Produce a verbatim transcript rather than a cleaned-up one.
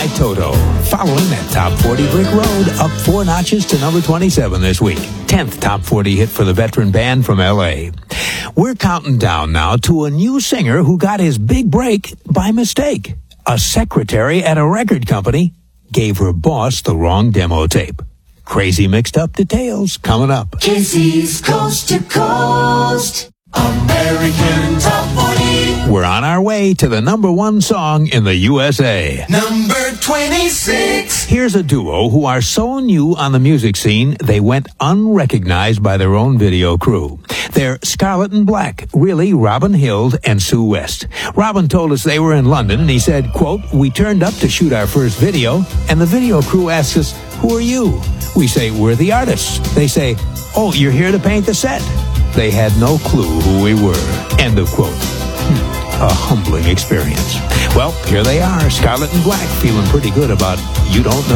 by Toto. Following that Top forty Brick Road, up four notches to number twenty-seven this week. tenth Top forty hit for the veteran band from L A. We're counting down now to a new singer who got his big break by mistake. A secretary at a record company gave her boss the wrong demo tape. Crazy mixed up details coming up. Casey's Coast to Coast American Top forty. We're on our way to the number one song in the U S A. Number twenty-six. Here's a duo who are so new on the music scene, they went unrecognized by their own video crew. They're Scarlet and Black, really Robin Hild and Sue West. Robin told us they were in London, and he said, quote, "We turned up to shoot our first video, and the video crew asks us, 'Who are you?' We say, 'We're the artists.' They say, 'Oh, you're here to paint the set?' They had no clue who we were." End of quote. Hmm, a humbling experience. Well, here they are, Scarlet and Black, feeling pretty good about You Don't Know.